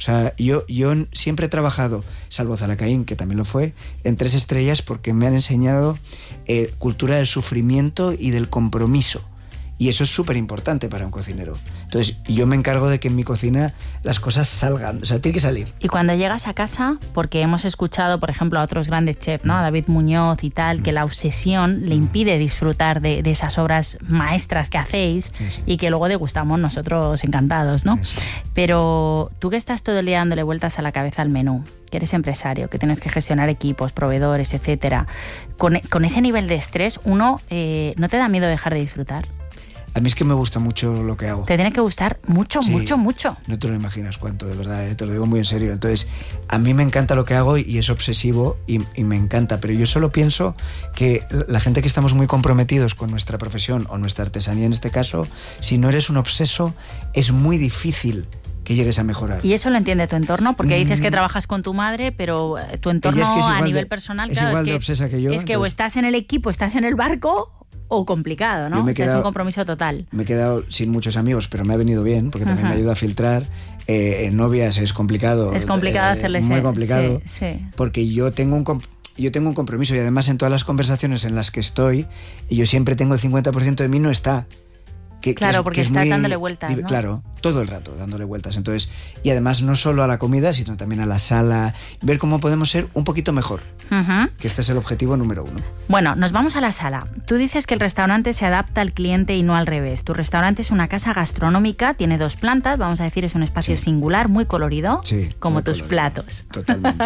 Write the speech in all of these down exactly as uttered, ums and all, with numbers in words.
sea, yo, yo siempre he trabajado, salvo Zalacaín, que también lo fue, en tres estrellas porque me han enseñado eh, cultura del sufrimiento y del compromiso. Y eso es súper importante para un cocinero. Entonces, yo me encargo de que en mi cocina las cosas salgan, o sea, tiene que salir. Y cuando llegas a casa, porque hemos escuchado, por ejemplo, a otros grandes chefs, ¿no? A David Muñoz y tal, que la obsesión le impide disfrutar de, de esas obras maestras que hacéis, sí, sí. y que luego degustamos nosotros encantados, ¿no? Sí, sí. Pero tú que estás todo el día dándole vueltas a la cabeza al menú, que eres empresario, que tienes que gestionar equipos, proveedores, etcétera, con, con ese nivel de estrés, uno, eh, ¿no te da miedo dejar de disfrutar? A mí es que me gusta mucho lo que hago. Te tiene que gustar mucho, sí, mucho, mucho. No te lo imaginas cuánto, de verdad, ¿eh? Te lo digo muy en serio. Entonces, a mí me encanta lo que hago y es obsesivo y, y me encanta, pero yo solo pienso que la gente que estamos muy comprometidos con nuestra profesión o nuestra artesanía en este caso, si no eres un obseso, es muy difícil que llegues a mejorar. ¿Y eso lo entiende tu entorno? Porque dices que trabajas con tu madre, pero tu entorno es que es a nivel de, personal, es claro, igual es que, de obsesa que yo. Es que entonces, o estás en el equipo, estás en el barco, o complicado, ¿no? O sea, quedado, es un compromiso total. Me he quedado sin muchos amigos, pero me ha venido bien, porque también uh-huh. me ayuda a filtrar. Eh, en novias es complicado. Es complicado eh, hacerles Muy complicado. Sí, sí. Porque yo tengo un... Yo tengo un compromiso y además en todas las conversaciones en las que estoy, y yo siempre tengo el cincuenta por ciento de mí no está. Que, claro, que es, porque que estás muy, dándole vueltas, ¿no? Claro, todo el rato dándole vueltas. Entonces, y además no solo a la comida, sino también a la sala, ver cómo podemos ser un poquito mejor. Uh-huh. Que este es el objetivo número uno. Bueno, nos vamos a la sala. Tú dices que el restaurante se adapta al cliente y no al revés. Tu restaurante es una casa gastronómica, tiene dos plantas, vamos a decir, es un espacio sí. singular, muy colorido, sí, como muy tus colorido. platos. Totalmente.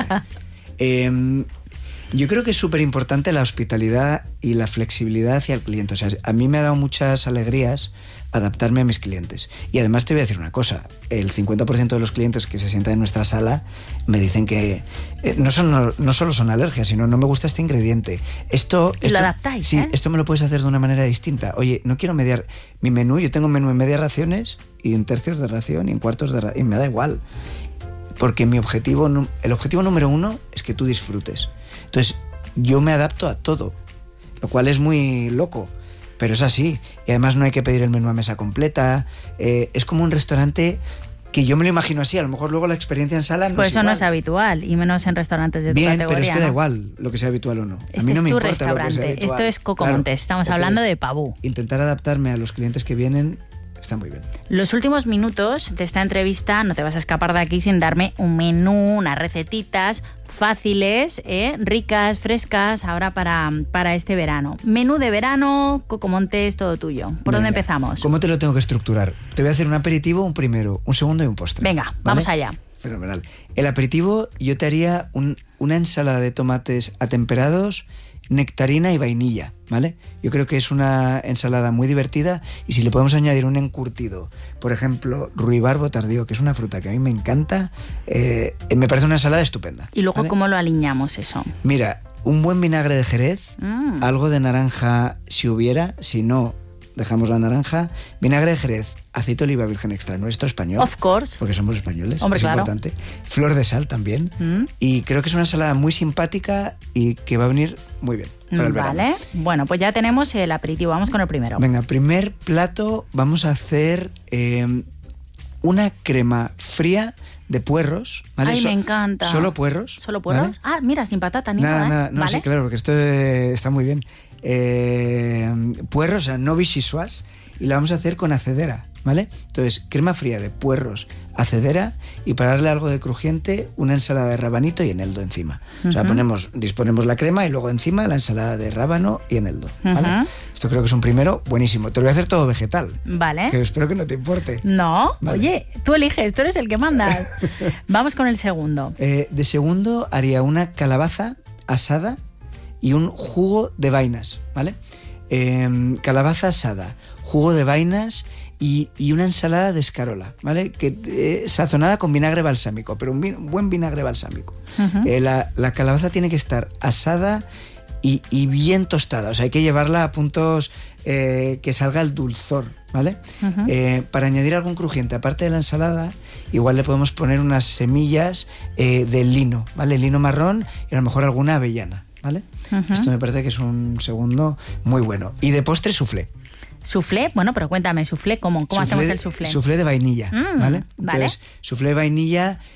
eh, Yo creo que es súper importante la hospitalidad y la flexibilidad hacia el cliente. O sea, a mí me ha dado muchas alegrías adaptarme a mis clientes. Y además te voy a decir una cosa, el cincuenta por ciento de los clientes que se sientan en nuestra sala me dicen que eh, no, son, no, no solo son alergias, sino no me gusta este ingrediente. Esto, y esto, lo adaptáis, Sí, ¿eh? esto me lo puedes hacer de una manera distinta. Oye, no quiero mediar mi menú, yo tengo un menú en media raciones y en tercios de ración y en cuartos de ración, y me da igual. Porque mi objetivo, el objetivo número uno es que tú disfrutes. Entonces, yo me adapto a todo, lo cual es muy loco, pero es así. Y además no hay que pedir el menú a mesa completa. Eh, es como un restaurante que yo me lo imagino así. A lo mejor luego la experiencia en sala no pues es eso igual. no es habitual, y menos en restaurantes de tu Bien, categoría. pero es que ¿no? da igual lo que sea habitual o no. Este a mí no es me tu importa restaurante, lo que sea habitual. esto es Coco Claro. Montes, estamos Entonces, hablando de Pabú. Intentar adaptarme a los clientes que vienen está muy bien. Los últimos minutos de esta entrevista no te vas a escapar de aquí sin darme un menú, unas recetitas fáciles, ¿eh? ricas, frescas, ahora para, para este verano. Menú de verano, Coco Montes, todo tuyo. ¿Por Venga, dónde empezamos? ¿Cómo te lo tengo que estructurar? Te voy a hacer un aperitivo, un primero, un segundo y un postre. Venga, ¿vale? vamos allá. Fenomenal. El aperitivo yo te haría un, una ensalada de tomates atemperados, nectarina y vainilla, ¿vale? Yo creo que es una ensalada muy divertida y si le podemos añadir un encurtido, por ejemplo, ruibarbo tardío, que es una fruta que a mí me encanta, eh, me parece una ensalada estupenda. ¿Y luego ¿vale? cómo lo aliñamos eso? Mira, un buen vinagre de Jerez, mm. algo de naranja si hubiera, si no, dejamos la naranja, vinagre de Jerez, aceite de oliva virgen extra nuestro español. Of course. Porque somos españoles. Hombre, es claro. importante. Flor de sal también. Mm. Y creo que es una ensalada muy simpática y que va a venir muy bien para el vale. verano. Bueno, pues ya tenemos el aperitivo. Vamos con el primero. Venga, primer plato, vamos a hacer eh, una crema fría de puerros. ¿vale? Ay, so- me encanta. ¿Solo puerros? ¿Solo puerros? ¿vale? Ah, mira, sin patata ni Nada, nada. nada. ¿eh? No, ¿Vale? sí, claro, porque esto eh, está muy bien. Eh, puerros, o sea, no vichyssoise, y la vamos a hacer con acedera, ¿vale? Entonces, crema fría de puerros, acedera, y para darle algo de crujiente, una ensalada de rabanito y eneldo encima. Uh-huh. O sea, ponemos, disponemos la crema y luego encima la ensalada de rábano y eneldo, ¿vale? Uh-huh. Esto creo que es un primero buenísimo. Te lo voy a hacer todo vegetal. Vale. Que espero que no te importe. No, vale. Oye, tú eliges, tú eres el que manda. Vamos con el segundo. Eh, de segundo haría una calabaza asada y un jugo de vainas, ¿vale? Eh, calabaza asada, jugo de vainas y, y una ensalada de escarola, ¿vale? Que, eh, sazonada con vinagre balsámico, pero un, vin- un buen vinagre balsámico. Uh-huh. Eh, la, la calabaza tiene que estar asada y, y bien tostada, o sea, hay que llevarla a puntos eh, que salga el dulzor, ¿vale? Uh-huh. Eh, para añadir algún crujiente, aparte de la ensalada, igual le podemos poner unas semillas eh, de lino, ¿vale? Lino marrón y a lo mejor alguna avellana, ¿vale? Uh-huh. Esto me parece que es un segundo muy bueno. Y de postre, soufflé. ¿Soufflé? Bueno, pero cuéntame, ¿soufflé cómo? ¿Cómo soufflé, hacemos el soufflé? Soufflé de vainilla, mm, ¿vale? Entonces, vale. soufflé de vainilla